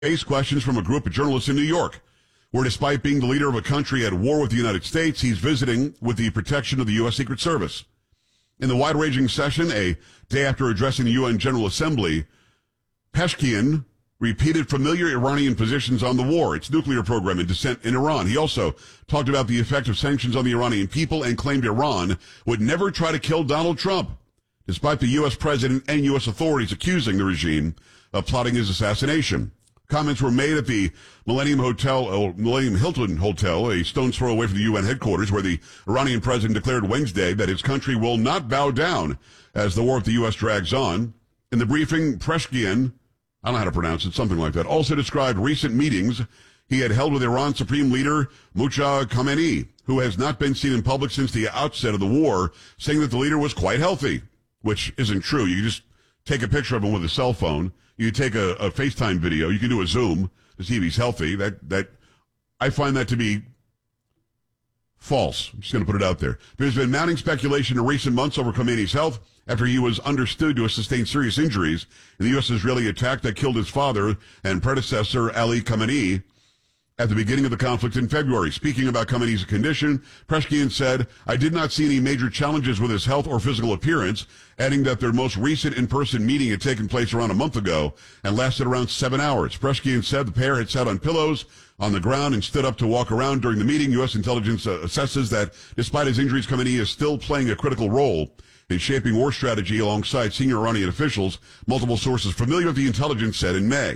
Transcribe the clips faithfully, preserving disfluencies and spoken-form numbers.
Face questions from a group of journalists in New York, where despite being the leader of a country at war with the United States, he's visiting with the protection of the U S. Secret Service. In the wide-ranging session, a day after addressing the U N General Assembly, Pezeshkian repeated familiar Iranian positions on the war, its nuclear program, and dissent in Iran. He also talked about the effect of sanctions on the Iranian people and claimed Iran would never try to kill Donald Trump, despite the U S president and U S authorities accusing the regime of plotting his assassination. Comments were made at the Millennium Hotel, or Millennium Hilton Hotel, a stone's throw away from the U N headquarters, where the Iranian president declared Wednesday that his country will not bow down as the war with the U S drags on. In the briefing, Pezeshkian, I don't know how to pronounce it, something like that, also described recent meetings he had held with Iran's Supreme Leader Mujtaba Khamenei, who has not been seen in public since the outset of the war, saying that the leader was quite healthy, which isn't true. You just take a picture of him with a cell phone. You take a, a FaceTime video. You can do a Zoom to see if he's healthy. That that I find that to be false. I'm just going to put it out there. There's been mounting speculation in recent months over Khamenei's health after he was understood to have sustained serious injuries in the U S-Israeli attack that killed his father and predecessor, Ali Khamenei, at the beginning of the conflict in February. Speaking about Khamenei's condition, Pezeshkian said, "I did not see any major challenges with his health or physical appearance," adding that their most recent in-person meeting had taken place around a month ago and lasted around seven hours. Pezeshkian said the pair had sat on pillows on the ground and stood up to walk around during the meeting. U S intelligence uh, assesses that despite his injuries, Khamenei is still playing a critical role in shaping war strategy alongside senior Iranian officials, multiple sources familiar with the intelligence said in May.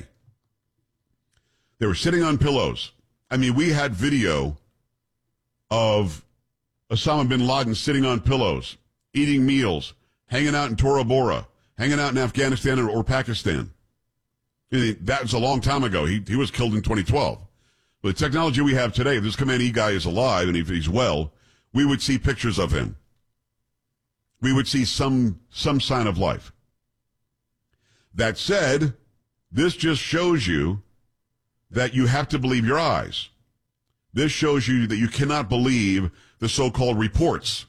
They were sitting on pillows. I mean, we had video of Osama bin Laden sitting on pillows, eating meals, hanging out in Tora Bora, hanging out in Afghanistan or, or Pakistan. That was a long time ago. He, he was killed in twenty twelve. But the technology we have today, if this Khamenei guy is alive and if he's well, we would see pictures of him. We would see some some sign of life. That said, this just shows you that you have to believe your eyes. This shows you that you cannot believe the so-called reports.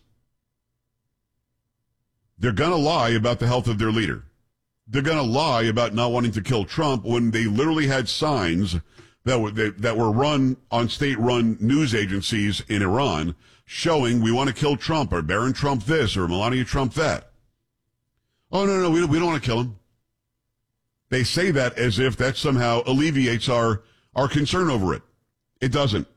They're going to lie about the health of their leader. They're going to lie about not wanting to kill Trump when they literally had signs that were, that, that were run on state-run news agencies in Iran showing we want to kill Trump or Barron Trump this or Melania Trump that. Oh, no, no, we don't, we don't want to kill him. They say that as if that somehow alleviates our, our concern over it. It doesn't.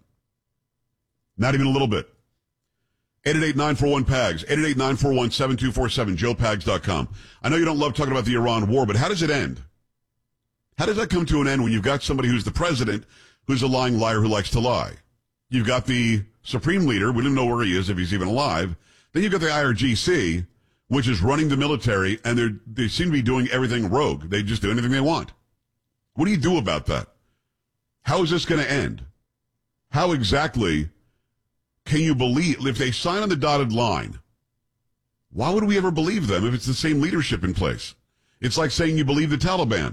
Not even a little bit. eight eight eight, nine four one, P A G S, eight eight eight, nine four one, seven two four seven, joe pags dot com. I know you don't love talking about the Iran war, but how does it end? How does that come to an end when you've got somebody who's the president who's a lying liar who likes to lie? You've got the supreme leader, we don't know where he is, if he's even alive. Then you've got the I R G C, which is running the military, and they they seem to be doing everything rogue. They just do anything they want. What do you do about that? How is this going to end? How exactly can you believe, if they sign on the dotted line, why would we ever believe them if it's the same leadership in place? It's like saying you believe the Taliban,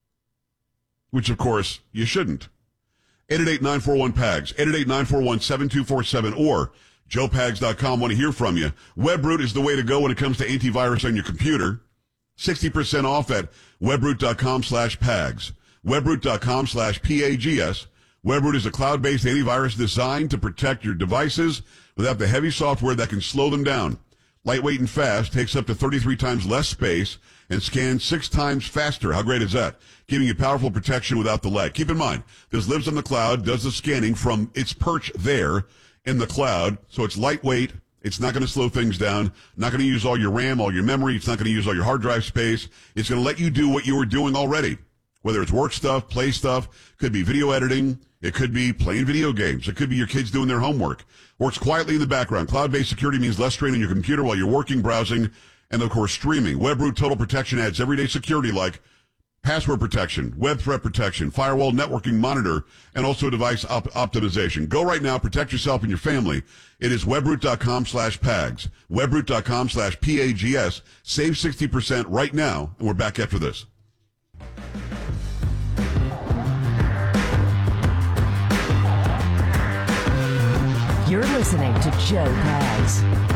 which, of course, you shouldn't. eight eight eight, nine four one, P A G S, eight eight eight, nine four one, seven two four seven, or joe pags dot com. Want to hear from you. WebRoot is the way to go when it comes to antivirus on your computer. sixty percent off at webroot.com slash PAGS. webroot.com slash P A G S. WebRoot is a cloud-based antivirus designed to protect your devices without the heavy software that can slow them down. Lightweight and fast, takes up to thirty-three times less space, and scans six times faster. How great is that? Giving you powerful protection without the lag. Keep in mind, this lives on the cloud, does the scanning from its perch there in the cloud, so it's lightweight. It's not going to slow things down, not going to use all your RAM, all your memory. It's not going to use all your hard drive space. It's going to let you do what you were doing already, whether it's work stuff, play stuff, could be video editing, it could be playing video games, it could be your kids doing their homework. Works quietly in the background. Cloud-based security means less strain on your computer while you're working, browsing, and of course streaming. WebRoot Total Protection adds everyday security like password protection, web threat protection, firewall networking monitor, and also device op- optimization. Go right now, protect yourself and your family. It is webroot.com slash PAGS, webroot.com slash P A G S. Save sixty percent right now, and we're back after this. You're listening to Joe Pags.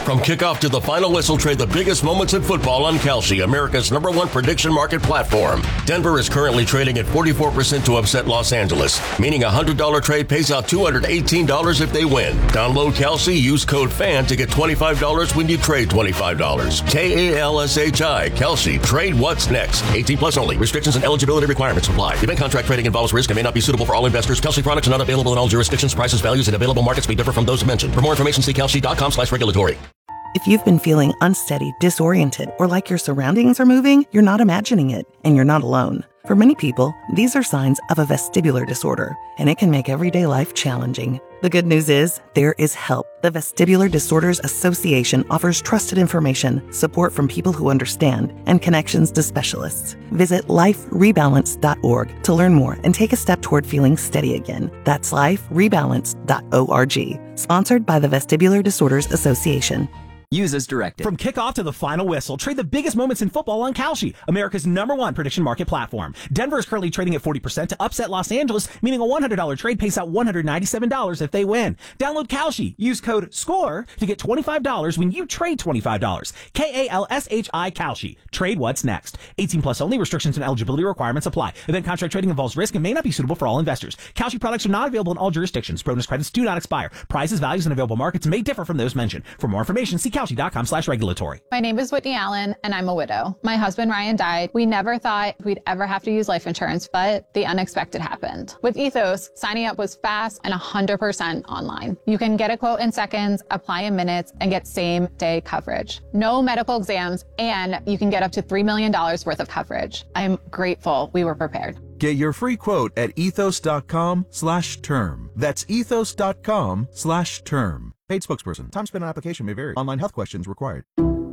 From kickoff to the final whistle, trade the biggest moments in football on Kalshi, America's number one prediction market platform. Denver is currently trading at forty-four percent to upset Los Angeles, meaning a one hundred dollars trade pays out two hundred eighteen dollars if they win. Download Kalshi, use code FAN to get twenty-five dollars when you trade twenty-five dollars. K A L S H I, Kalshi. Trade what's next. eighteen plus only. Restrictions and eligibility requirements apply. Event contract trading involves risk and may not be suitable for all investors. Kalshi products are not available in all jurisdictions. Prices, values, and available markets may differ from those mentioned. For more information, see kalshi.com slash regulatory. If you've been feeling unsteady, disoriented, or like your surroundings are moving, you're not imagining it, and you're not alone. For many people, these are signs of a vestibular disorder, and it can make everyday life challenging. The good news is, there is help. The Vestibular Disorders Association offers trusted information, support from people who understand, and connections to specialists. Visit life rebalance dot org to learn more and take a step toward feeling steady again. That's life rebalance dot org. Sponsored by the Vestibular Disorders Association. Use as directed. From kickoff to the final whistle, trade the biggest moments in football on Kalshi, America's number one prediction market platform. Denver is currently trading at forty percent to upset Los Angeles, meaning a one hundred dollars trade pays out one hundred ninety-seven dollars if they win. Download Kalshi. Use code SCORE to get twenty-five dollars when you trade twenty-five dollars. K A L S H I Kalshi. Trade what's next. eighteen plus only. Restrictions and eligibility requirements apply. Event contract trading involves risk and may not be suitable for all investors. Kalshi products are not available in all jurisdictions. Bonus credits do not expire. Prices, values, and available markets may differ from those mentioned. For more information, see kalshi.com slash regulatory. My name is Whitney Allen, and I'm a widow. My husband, Ryan, died. We never thought we'd ever have to use life insurance, but the unexpected happened. With Ethos, signing up was fast and one hundred percent online. You can get a quote in seconds, apply in minutes, and get same-day coverage. No medical exams, and you can get up to three million dollars worth of coverage. I'm grateful we were prepared. Get your free quote at ethos.com slash term. That's ethos.com slash term. Paid spokesperson. Time spent on application may vary. Online health questions required.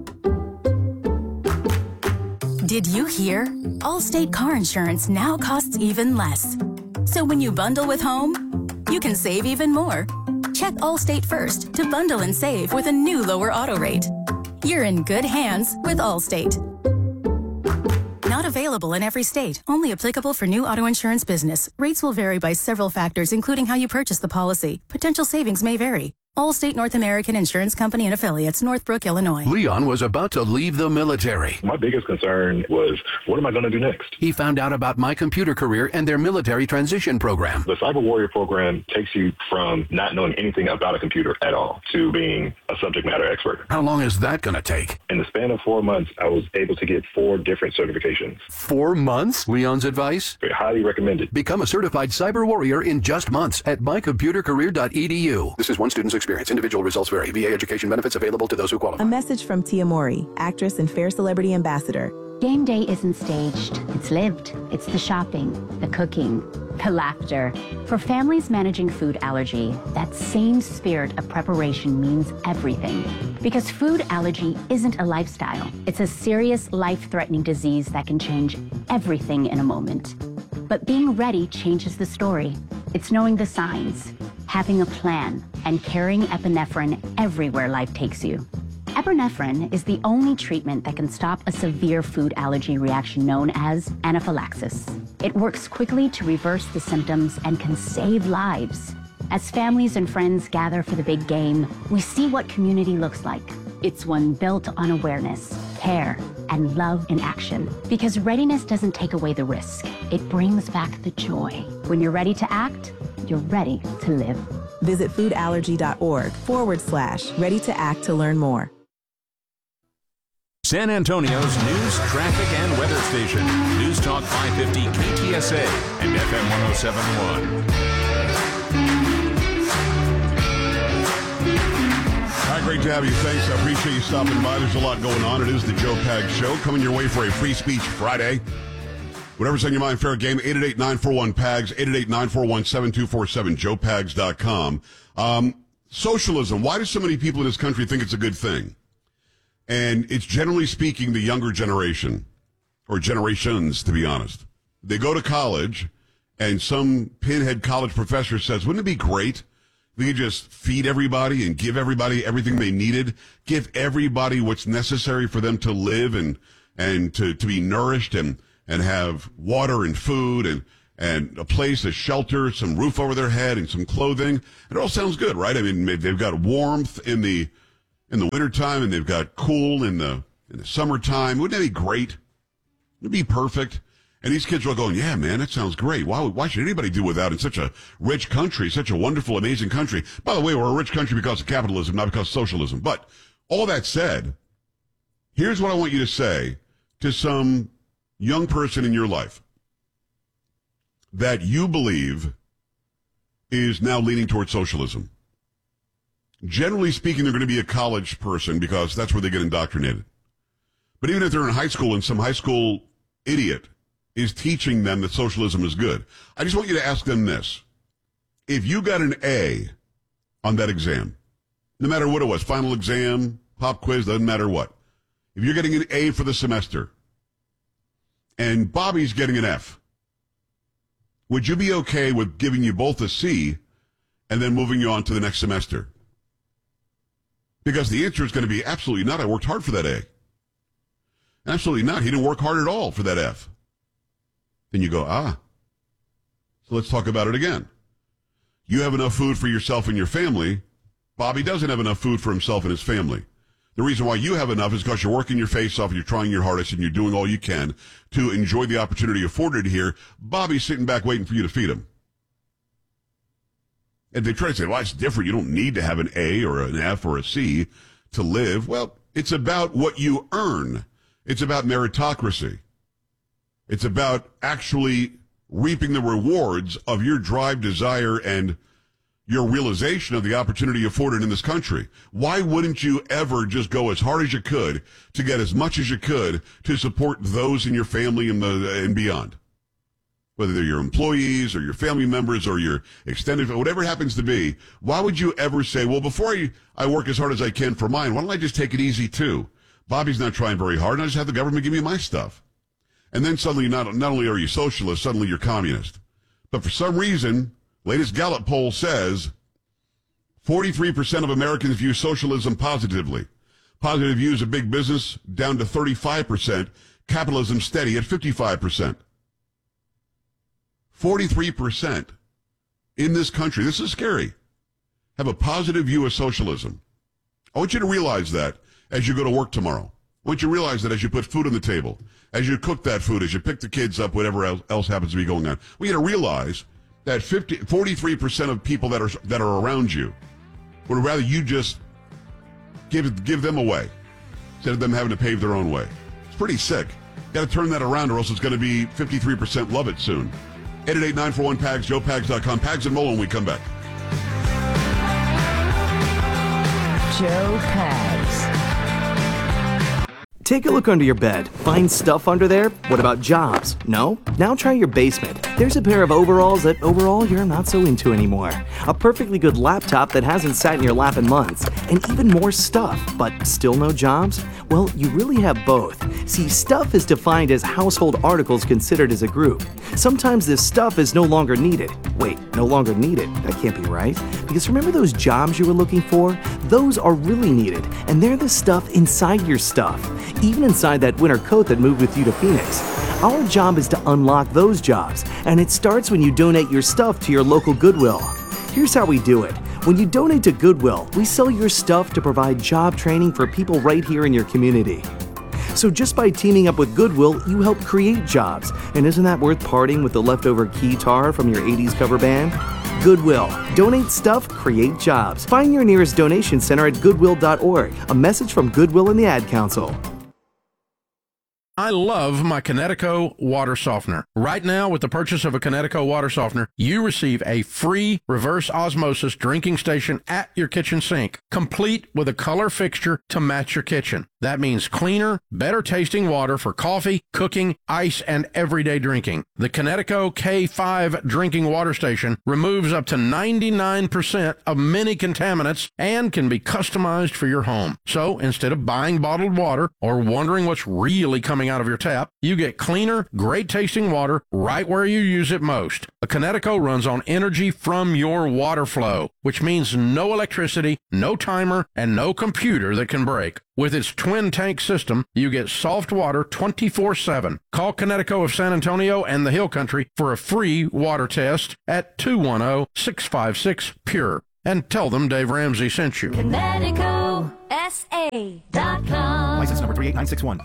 Did you hear? Allstate car insurance now costs even less. So when you bundle with home, you can save even more. Check Allstate first to bundle and save with a new lower auto rate. You're in good hands with Allstate. Not available in every state. Only applicable for new auto insurance business. Rates will vary by several factors, including how you purchase the policy. Potential savings may vary. Allstate North American Insurance Company and Affiliates, Northbrook, Illinois. Leon was about to leave the military. My biggest concern was, what am I going to do next? He found out about My Computer Career and their military transition program. The Cyber Warrior program takes you from not knowing anything about a computer at all to being a subject matter expert. How long is that going to take? In the span of four months, I was able to get four different certifications. Four months? Leon's advice? Very highly recommended. Become a certified cyber warrior in just months at my computer career dot e d u. This is one student's experience. Individual results vary. V A education benefits available to those who qualify. A message from Tia Mori, actress and Fair Celebrity Ambassador. Game day isn't staged. It's lived. It's the shopping, the cooking, the laughter. For families managing food allergy, that same spirit of preparation means everything. Because food allergy isn't a lifestyle. It's a serious, life-threatening disease that can change everything in a moment. But being ready changes the story. It's knowing the signs, having a plan, and carrying epinephrine everywhere life takes you. Epinephrine is the only treatment that can stop a severe food allergy reaction known as anaphylaxis. It works quickly to reverse the symptoms and can save lives. As families and friends gather for the big game, we see what community looks like. It's one built on awareness, care, and love in action. Because readiness doesn't take away the risk. It brings back the joy. When you're ready to act, you're ready to live. Visit foodallergy.org forward slash ready to act to learn more. San Antonio's news, traffic, and weather station. News Talk five fifty K T S A and F M one oh seven point one. Hi, great to have you. Thanks. I appreciate you stopping by. There's a lot going on. It is the Joe Pags Show coming your way for a Free Speech Friday. Whatever's on your mind, fair game. eight eight eight, nine four one, P A G S, eight eight eight, nine four one, seven two four seven, joe pags dot com. Um, socialism. Why do so many people in this country think it's a good thing? And it's generally speaking the younger generation, or generations, to be honest. They go to college, and some pinhead college professor says, wouldn't it be great if we could just feed everybody and give everybody everything they needed, give everybody what's necessary for them to live and and to, to be nourished and, and have water and food and, and a place, a shelter, some roof over their head and some clothing. It all sounds good, right? I mean, they've got warmth in the in the wintertime and they've got cool in the in the summertime. Wouldn't that be great? It'd be perfect. And these kids are all going, yeah, man, that sounds great. Why, why should anybody do without in such a rich country, such a wonderful, amazing country? By the way, we're a rich country because of capitalism, not because of socialism. But all that said, here's what I want you to say to some young person in your life that you believe is now leaning towards socialism. Generally speaking, they're going to be a college person because that's where they get indoctrinated. But even if they're in high school and some high school idiot is teaching them that socialism is good, I just want you to ask them this. If you got an A on that exam, no matter what it was, final exam, pop quiz, doesn't matter what. If you're getting an A for the semester and Bobby's getting an F, would you be okay with giving you both a C and then moving you on to the next semester? Because the answer is going to be absolutely not. I worked hard for that A. Absolutely not. He didn't work hard at all for that F. Then you go, ah. So let's talk about it again. You have enough food for yourself and your family. Bobby doesn't have enough food for himself and his family. The reason why you have enough is because you're working your face off and you're trying your hardest and you're doing all you can to enjoy the opportunity afforded here. Bobby's sitting back waiting for you to feed him. And they try to say, well, it's different. You don't need to have an A or an F or a C to live. Well, it's about what you earn. It's about meritocracy. It's about actually reaping the rewards of your drive, desire, and your realization of the opportunity afforded in this country. Why wouldn't you ever just go as hard as you could to get as much as you could to support those in your family and, the, and beyond? Whether they're your employees or your family members or your extended, whatever it happens to be, why would you ever say, well, before I, I work as hard as I can for mine, why don't I just take it easy too? Bobby's not trying very hard, and I just have the government give me my stuff. And then suddenly, not, not only are you socialist, suddenly you're communist. But for some reason, latest Gallup poll says forty-three percent of Americans view socialism positively. Positive views of big business down to thirty-five percent. Capitalism steady at fifty-five percent. forty-three percent in this country, this is scary, have a positive view of socialism. I want you to realize that as you go to work tomorrow. I want you to realize that as you put food on the table, as you cook that food, as you pick the kids up, whatever else happens to be going on. We got to realize that fifty, forty-three percent of people that are that are around you would rather you just give give them away instead of them having to pave their own way. It's pretty sick. Got to turn that around or else it's going to be fifty-three percent love it soon. eight eight eight, nine four one, P A G S, joe pags dot com. Pags and Molo when we come back. Joe Pags. Take a look under your bed. Find stuff under there? What about jobs? No? Now try your basement. There's a pair of overalls that overall you're not so into anymore. A perfectly good laptop that hasn't sat in your lap in months. And even more stuff, but still no jobs? Well, you really have both. See, stuff is defined as household articles considered as a group. Sometimes this stuff is no longer needed. Wait, no longer needed? That can't be right. Because remember those jobs you were looking for? Those are really needed, and they're the stuff inside your stuff. Even inside that winter coat that moved with you to Phoenix. Our job is to unlock those jobs, and it starts when you donate your stuff to your local Goodwill. Here's how we do it. When you donate to Goodwill, we sell your stuff to provide job training for people right here in your community. So just by teaming up with Goodwill, you help create jobs. And isn't that worth parting with the leftover keytar from your eighties cover band? Goodwill. Donate stuff, create jobs. Find your nearest donation center at goodwill dot org. A message from Goodwill and the Ad Council. I love my Kinetico water softener. Right now, with the purchase of a Kinetico water softener, you receive a free reverse osmosis drinking station at your kitchen sink, complete with a color fixture to match your kitchen. That means cleaner, better tasting water for coffee, cooking, ice, and everyday drinking. The Kinetico K five drinking water station removes up to ninety-nine percent of many contaminants and can be customized for your home. So instead of buying bottled water or wondering what's really coming out of your tap, you get cleaner, great tasting water right where you use it most. A Kinetico runs on energy from your water flow, which means no electricity, no timer, and no computer that can break. With its twin tank system, you get soft water twenty-four seven. Call Kinetico of San Antonio and the Hill Country for a free water test at two one zero, six five six, P U R E. and tell them Dave Ramsey sent you. Kinetico S A dot com. License number three eight nine six one.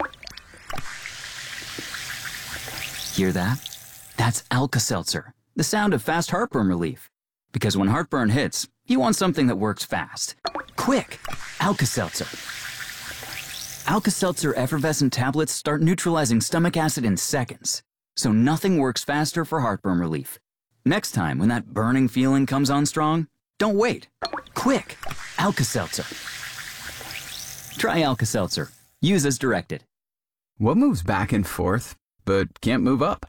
Hear that? That's Alka-Seltzer, the sound of fast heartburn relief. Because when heartburn hits, you want something that works fast. Quick! Alka-Seltzer. Alka-Seltzer effervescent tablets start neutralizing stomach acid in seconds, so nothing works faster for heartburn relief. Next time, when that burning feeling comes on strong, don't wait. Quick! Alka-Seltzer. Try Alka-Seltzer. Use as directed. What moves back and forth, but can't move up?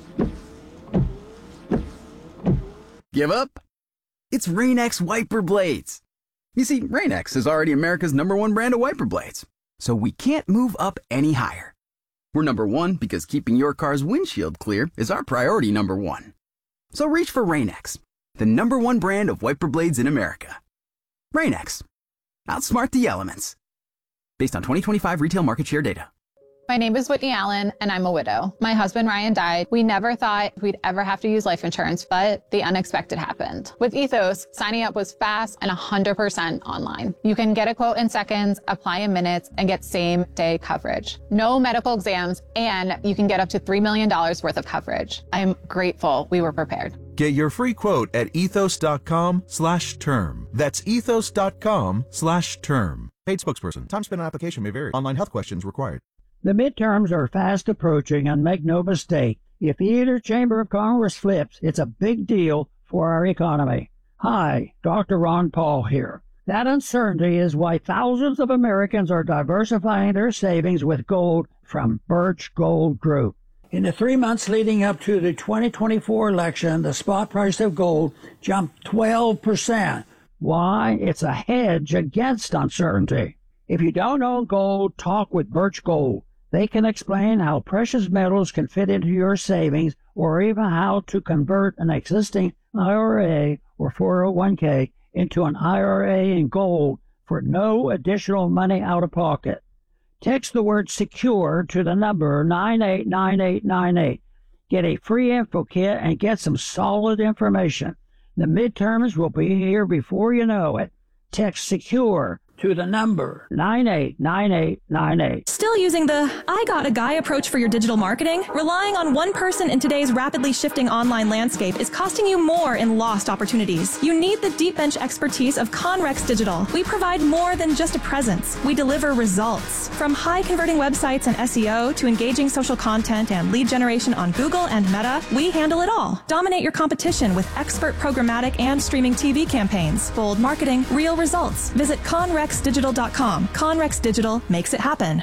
Give up? It's Rain-X wiper blades. You see, Rain-X is already America's number one brand of wiper blades, so we can't move up any higher. We're number one because keeping your car's windshield clear is our priority number one. So reach for Rain-X, the number one brand of wiper blades in America. Rain-X. Outsmart the elements. Based on twenty twenty-five retail market share data. My name is Whitney Allen, and I'm a widow. My husband, Ryan, died. We never thought we'd ever have to use life insurance, but the unexpected happened. With Ethos, signing up was fast and one hundred percent online. You can get a quote in seconds, apply in minutes, and get same-day coverage. No medical exams, and you can get up to three million dollars worth of coverage. I'm grateful we were prepared. Get your free quote at ethos.com slash term. That's ethos.com slash term. Paid spokesperson. Time spent on application may vary. Online health questions required. The midterms are fast approaching, and make no mistake, if either chamber of Congress flips, it's a big deal for our economy. Hi, Doctor Ron Paul here. That uncertainty is why thousands of Americans are diversifying their savings with gold from Birch Gold Group. In the three months leading up to the twenty twenty-four election, the spot price of gold jumped twelve percent. Why? It's a hedge against uncertainty. If you don't own gold, talk with Birch Gold. They can explain how precious metals can fit into your savings, or even how to convert an existing I R A or four oh one k into an I R A in gold for no additional money out of pocket. Text the word SECURE to the number nine eight nine eight nine eight. Get a free info kit and get some solid information. The midterms will be here before you know it. Text SECURE to the number nine eight nine eight nine eight. Still using the I got a guy approach for your digital marketing? Relying on one person in today's rapidly shifting online landscape is costing you more in lost opportunities. You need the deep bench expertise of Conrex Digital. We provide more than just a presence. We deliver results. From high converting websites and S E O to engaging social content and lead generation on Google and Meta, we handle it all. Dominate your competition with expert programmatic and streaming T V campaigns. Bold marketing, real results. Visit Conrex Digital dot com. Conrex Digital makes it happen.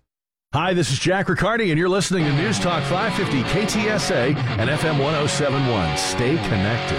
Hi, this is Jack Riccardi, and you're listening to News Talk five fifty K T S A and F M one oh seven point one. Stay connected.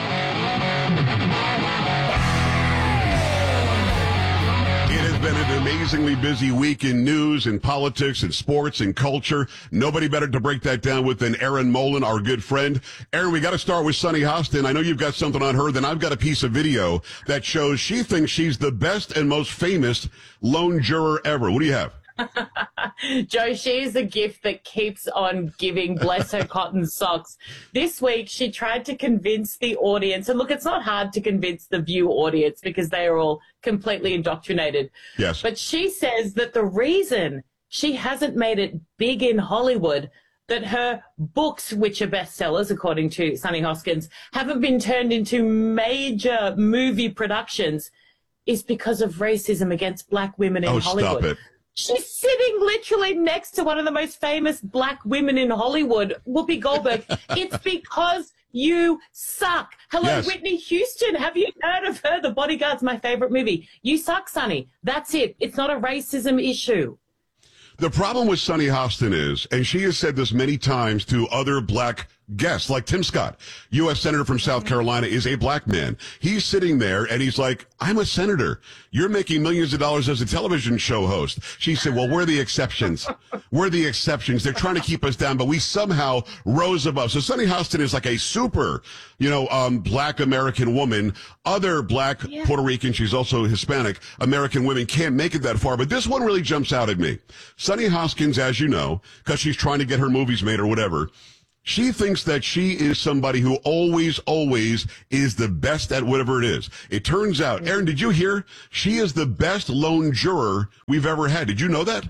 It has been an amazingly busy week in news and politics and sports and culture. Nobody better to break that down with than Erin Molan, our good friend. Erin, we got to start with Sunny Hostin. I know you've got something on her. Then I've got a piece of video that shows she thinks she's the best and most famous lone juror ever. What do you have? Joe, she is a gift that keeps on giving, bless her cotton socks. This week, she tried to convince the audience, and look, it's not hard to convince the View audience because they are all completely indoctrinated. Yes. But she says that the reason she hasn't made it big in Hollywood, that her books, which are bestsellers, according to Sunny Hoskins, haven't been turned into major movie productions, is because of racism against black women in oh, Hollywood. Stop it. She's sitting literally next to one of the most famous black women in Hollywood, Whoopi Goldberg. It's because you suck. Hello, Yes. Whitney Houston. Have you heard of her? The Bodyguard's my favorite movie. You suck, Sonny. That's it. It's not a racism issue. The problem with Sunny Hostin is, and she has said this many times to other black guests, like Tim Scott, U S Senator from South Carolina, is a black man. He's sitting there and he's like, I'm a senator. You're making millions of dollars as a television show host. She said, well, we're the exceptions. We're the exceptions. They're trying to keep us down, but we somehow rose above. So Sunny Hostin is like a super, you know, um, black American woman. Other black yeah. Puerto Rican, she's also Hispanic, American women can't make it that far. But this one really jumps out at me. Sunny Hoskins, as you know, because she's trying to get her movies made or whatever, She thinks that she is somebody who always, always is the best at whatever it is. It turns out, Aaron, did you hear? She is the best lone juror we've ever had. Did you know that?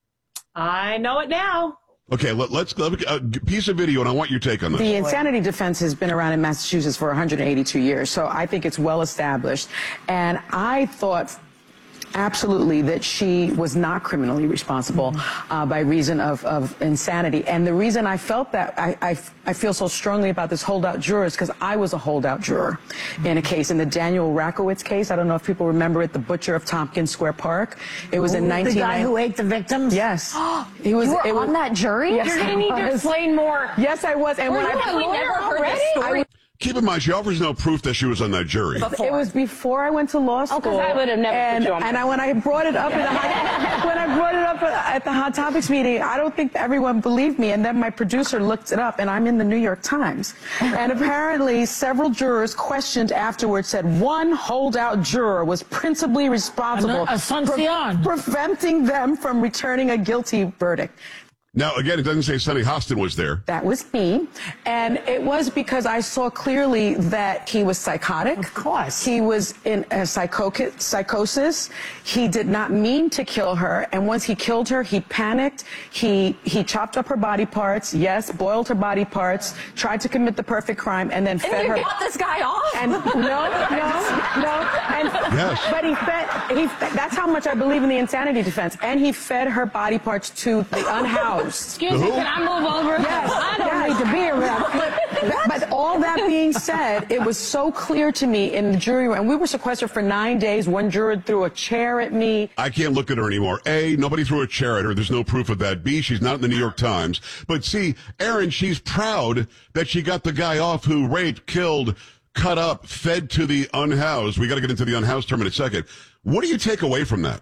I know it now. Okay, let, let's let a piece of video, and I want your take on this. The insanity defense has been around in Massachusetts for one hundred eighty-two years, so I think it's well established. And I thought absolutely that she was not criminally responsible uh, by reason of, of insanity. And the reason I felt that, I, I, I feel so strongly about this holdout juror is because I was a holdout juror in a case, in the Daniel Rakowitz case. I don't know if people remember it, the butcher of Tompkins Square Park. It was Ooh, in nineteen... The guy who ate the victims? Yes. He was, you were it on was, that jury? Yes, You're going to need to explain more. Yes, I was. And Were when you I, a lawyer already? I was, Keep in mind, she offers no proof that she was on that jury. Before. It was before I went to law school. Oh, because I would have never and, put you on. And I, when I brought it up, in the hot, when I brought it up at the Hot Topics meeting, I don't think everyone believed me. And then my producer looked it up, and I'm in the New York Times. And apparently, several jurors questioned afterwards said one holdout juror was principally responsible for preventing them from returning a guilty verdict. Now, again, it doesn't say Sonny Hostin was there. That was me. And it was because I saw clearly that he was psychotic. Of course. He was in a psycho- psychosis. He did not mean to kill her. And once he killed her, he panicked. He he chopped up her body parts. Yes, boiled her body parts. Tried to commit the perfect crime, and then and fed you her. got this guy off. And no, no, no. And yes. But he fed. He. That's how much I believe in the insanity defense. And he fed her body parts to the unhoused. Excuse me, can I move over? Yes, I don't yes. need to be around. But, but all that being said, it was so clear to me in the jury room, and we were sequestered for nine days. One juror threw a chair at me. I can't look at her anymore. A, nobody threw a chair at her. There's no proof of that. B, she's not in the New York Times. But C, Aaron, she's proud that she got the guy off who raped, killed, cut up, fed to the unhoused. We got to get into the unhoused term in a second. What do you take away from that?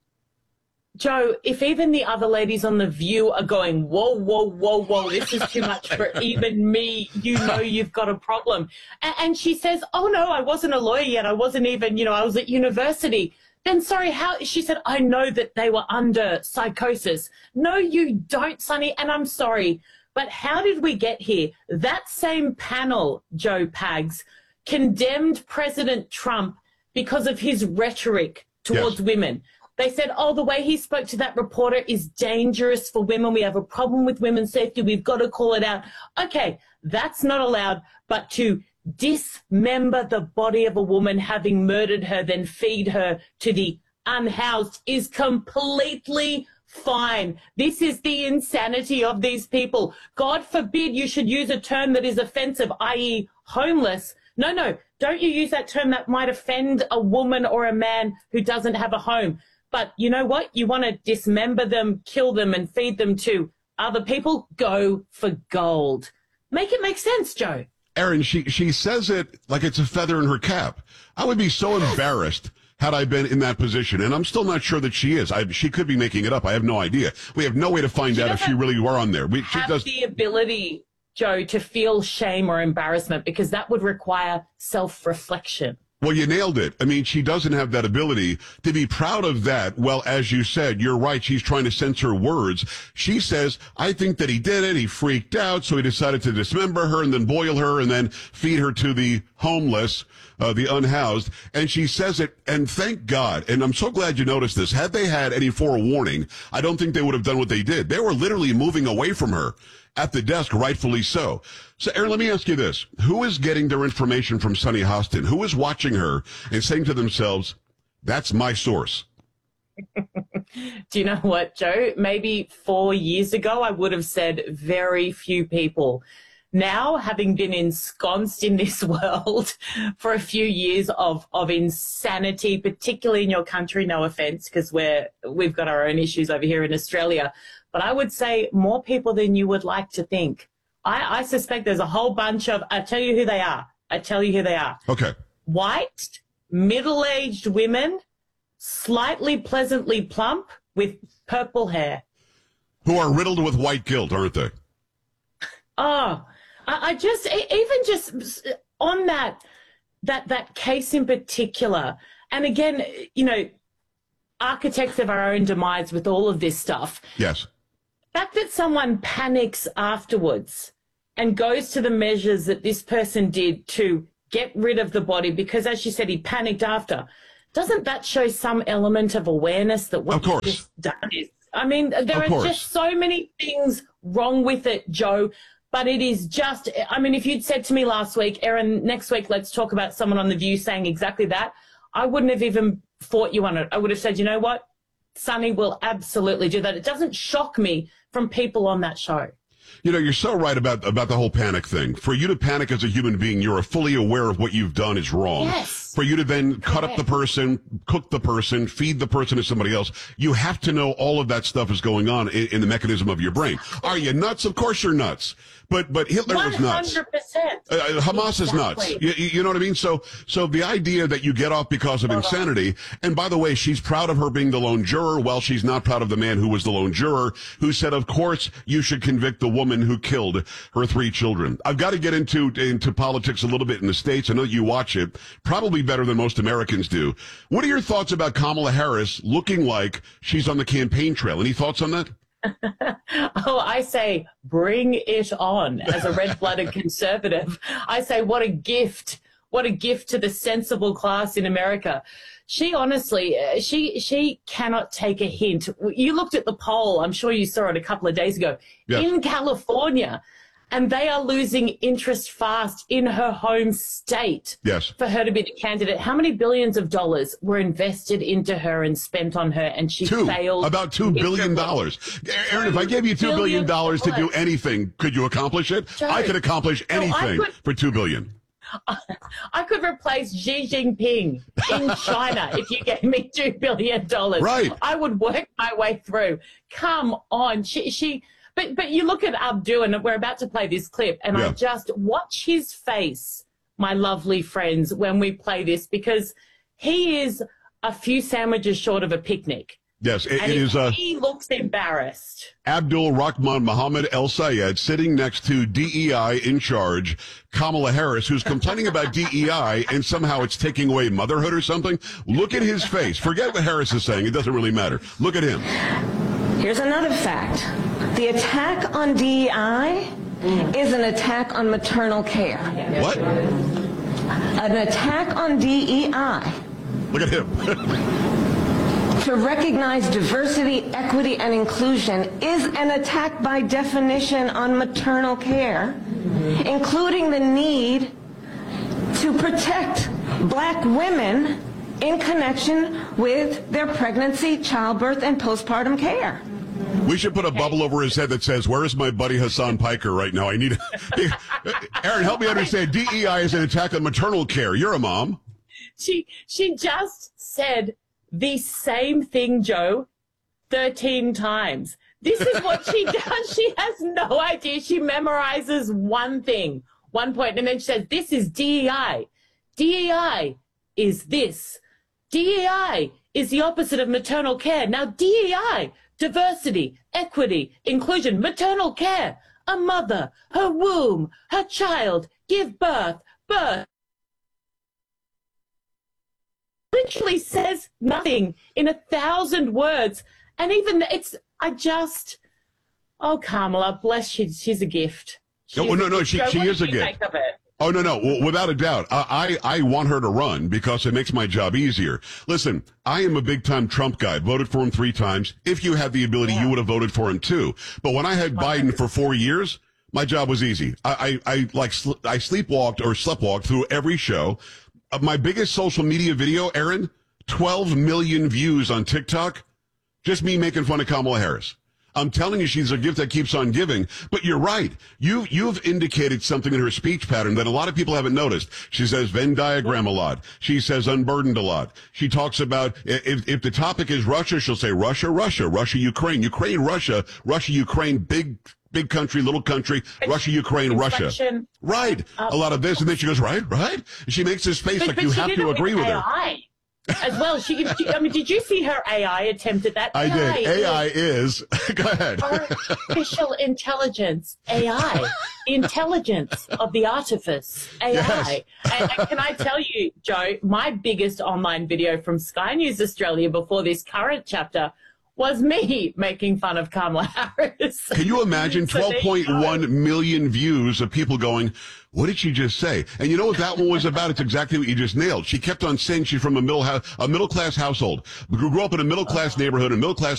Joe, if even the other ladies on The View are going, whoa, whoa, whoa, whoa, this is too much for even me, you know you've got a problem. And, and she says, oh, no, I wasn't a lawyer yet. I wasn't even, you know, I was at university. Then, sorry, how? She said, I know that they were under psychosis. No, you don't, Sonny, and I'm sorry. But how did we get here? That same panel, Joe Pags, condemned President Trump because of his rhetoric towards yes. women. They said, oh, the way he spoke to that reporter is dangerous for women. We have a problem with women's safety. We've got to call it out. Okay, that's not allowed. But to dismember the body of a woman, having murdered her, then feed her to the unhoused is completely fine. This is the insanity of these people. God forbid you should use a term that is offensive, that is homeless. No, no, don't you use that term that might offend a woman or a man who doesn't have a home. But you know what? You want to dismember them, kill them, and feed them to other people? Go for gold. Make it make sense, Joe. Aaron, she, she says it like it's a feather in her cap. I would be so embarrassed had I been in that position, and I'm still not sure that she is. I, she could be making it up. I have no idea. We have no way to find she out if she really were on there. We she have does the ability, Joe, to feel shame or embarrassment, because that would require self-reflection. Well, you nailed it. I mean, she doesn't have that ability to be proud of that. Well, as you said, you're right. She's trying to censor words. She says, I think that he did it. He freaked out. So he decided to dismember her and then boil her and then feed her to the homeless, uh, the unhoused. And she says it. And thank God. And I'm so glad you noticed this. Had they had any forewarning, I don't think they would have done what they did. They were literally moving away from her at the desk, rightfully so. So, Aaron, let me ask you this. Who is getting their information from Sonny Hostin? Who is watching her and saying to themselves, that's my source? Do you know what, Joe? Maybe four years ago, I would have said very few people. Now, having been ensconced in this world for a few years of, of insanity, particularly in your country, no offense, because we're, we've got our own issues over here in Australia, but I would say more people than you would like to think. I, I suspect there's a whole bunch of, I tell you who they are. I tell you who they are. Okay. White, middle-aged women, slightly pleasantly plump with purple hair. Who are riddled with white guilt, aren't they? Oh, I, I just, even just on that, that, that case in particular, and again, you know, architects of our own demise with all of this stuff. Yes. The fact that someone panics afterwards and goes to the measures that this person did to get rid of the body, because as she said, he panicked after, doesn't that show some element of awareness that what Of course. he's just done is, I mean, there Of are course. just so many things wrong with it, Joe, but it is just, I mean, if you'd said to me last week, Erin, next week, let's talk about someone on The View saying exactly that, I wouldn't have even fought you on it. I would have said, you know what? Sonny will absolutely do that. It doesn't shock me from people on that show. You know, you're so right about about the whole panic thing. For you to panic as a human being, you're fully aware of what you've done is wrong. Yes. For you to then cut up the person, cook the person, feed the person to somebody else, you have to know all of that stuff is going on in, in the mechanism of your brain. Are you nuts? Of course you're nuts. But but Hitler was nuts. one hundred percent. Uh, Hamas is nuts. You, you know what I mean? So so the idea that you get off because of insanity, and by the way, she's proud of her being the lone juror, while she's not proud of the man who was the lone juror, who said, of course, you should convict the woman who killed her three children. I've got to get into into politics a little bit in the States. I know you watch it, probably better than most Americans do. What are your thoughts about Kamala Harris looking like she's on the campaign trail? Any thoughts on that? Oh, I say, bring it on. As a red-blooded conservative, I say, what a gift. What a gift to the sensible class in America. She honestly, uh, she she cannot take a hint. You looked at the poll, I'm sure you saw it a couple of days ago, Yes. in California, and they are losing interest fast in her home state. Yes. For her to be the candidate. How many billions of dollars were invested into her and spent on her, and she Two. failed? About two billion dollars. Aaron, if I gave you two billion dollars to do anything, could you accomplish it? Joe, I could accomplish no, I anything could- for two billion. I could replace Xi Jinping in China if you gave me two billion dollars. Right. I would work my way through. Come on. She, she, but, but you look at Abdu, and we're about to play this clip, and I Yeah. just watch his face, my lovely friends, when we play this, because he is a few sandwiches short of a picnic. Yes, it, and it is uh, he looks embarrassed. Abdul Rahman Mohammed El Sayed sitting next to D E I in charge, Kamala Harris, who's complaining about D E I and somehow it's taking away motherhood or something. Look at his face. Forget what Harris is saying. It doesn't really matter. Look at him. Here's another fact. The attack on D E I is an attack on maternal care. What? An attack on D E I. Look at him. To recognize diversity, equity, and inclusion is an attack by definition on maternal care, including the need to protect black women in connection with their pregnancy, childbirth, and postpartum care. We should put a bubble over his head that says, where is my buddy Hassan Piker right now? I need Aaron, help me understand. D E I is an attack on maternal care. You're a mom. She she just said the same thing, Joe, thirteen times. This is what she does. She has no idea. She memorizes one thing, one point, and then she says, this is D E I. D E I is this. D E I is the opposite of maternal care. Now, D E I, diversity, equity, inclusion, maternal care, a mother, her womb, her child, give birth, birth. Literally says nothing in a thousand words. And even it's, I just, oh, Kamala, bless you, she's a gift. No, She's no, no, gift. she, Joe, she what is do a you gift. make of it? Oh, no, no, w- without a doubt. I, I, I want her to run because it makes my job easier. Listen, I am a big-time Trump guy. Voted for him three times. If you had the ability, you would have voted for him too. But when I had Biden for four years, my job was easy. I, I, I like, sl- I sleepwalked or sleptwalked through every show. Uh, my biggest social media video, Aaron, twelve million views on TikTok. Just me making fun of Kamala Harris. I'm telling you, she's a gift that keeps on giving. But you're right. You, you've indicated something in her speech pattern that a lot of people haven't noticed. She says Venn diagram a lot. She says unburdened a lot. She talks about, if, if the topic is Russia, she'll say Russia, Russia, Russia, Ukraine, Ukraine, Russia, Russia, Ukraine, big, big country, little country, Russia, Ukraine, Russia. Inflection. Right. Uh, a lot of this. And then she goes, right, right. And she makes this face But, like but you she have did to it agree with A her. I. As well, she, she. I mean, did you see her A I attempt at that? I did. A I is is, go ahead. artificial intelligence. A I, the intelligence of the artifice. A I. Yes. And, and can I tell you, Joe, my biggest online video from Sky News Australia before this current chapter was me making fun of Kamala Harris. Can you imagine So twelve there you point one go. million views of people going, what did she just say? And you know what that one was about? It's exactly what you just nailed. She kept on saying she's from a middle, a middle class household. Grew up in a middle class neighborhood, a middle class